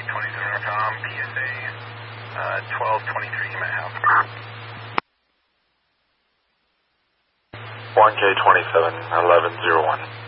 27 PSA 1223, you may help. 1K27, 1101.